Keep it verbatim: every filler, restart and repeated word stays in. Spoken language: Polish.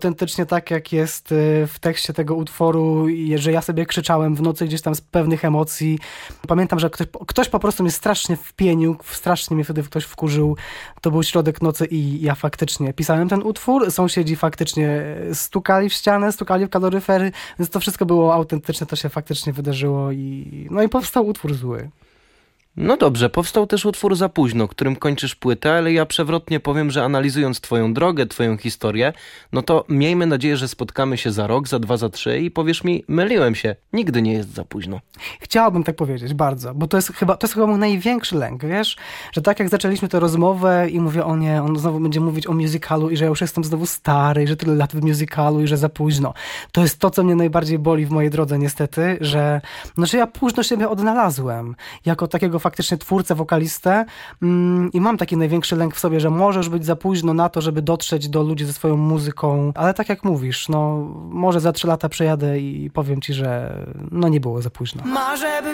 autentycznie tak, jak jest w tekście tego utworu, że ja sobie krzyczałem w nocy gdzieś tam z pewnych emocji. Pamiętam, że ktoś, ktoś po prostu mnie strasznie wpienił, strasznie mnie wtedy ktoś wkurzył. To był środek nocy i ja faktycznie pisałem ten utwór. Sąsiedzi faktycznie stukali w ścianę, stukali w kaloryfery, więc to wszystko było autentyczne, to się faktycznie wydarzyło i no i powstał utwór Zły. No dobrze, powstał też utwór Za późno, którym kończysz płytę, ale ja przewrotnie powiem, że analizując twoją drogę, twoją historię, no to miejmy nadzieję, że spotkamy się za rok, za dwa, za trzy i powiesz mi, myliłem się, nigdy nie jest za późno. Chciałbym tak powiedzieć, bardzo, bo to jest chyba, to jest chyba mój największy lęk, wiesz, że tak jak zaczęliśmy tę rozmowę i mówię, o nie, on znowu będzie mówić o musicalu i że ja już jestem znowu stary, i że tyle lat w musicalu i że za późno. To jest to, co mnie najbardziej boli w mojej drodze niestety, że, no, że ja późno siebie odnalazłem, jako takiego faktycznie twórcę, wokalistę mm, i mam taki największy lęk w sobie, że możesz być za późno na to, żeby dotrzeć do ludzi ze swoją muzyką, ale tak jak mówisz, no może za trzy lata przejadę i powiem ci, że no nie było za późno.